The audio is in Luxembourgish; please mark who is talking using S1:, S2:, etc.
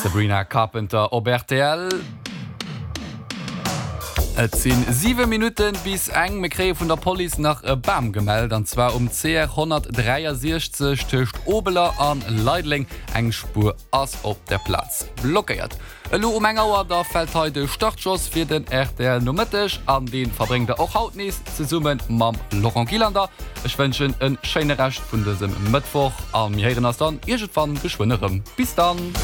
S1: Sabrina Carpenter op RTL. Et sinn 7 Minuten bis eng Mekré vun der Poli nach Bam gemeldt, an zwar CR 163 töcht Obeler an Leidling eng Spur ass op der Platz. Blockiert. Lo Mengauer da fällt heute Startschoss fir den RTL Numetisch, an den verbringt auch haut nies ze summen mam Laurent Gilander. Ich wünschen een schöne Recht vun diesem Mittwoch an mir as dann irgendwann geschwinnerem. Bis dann!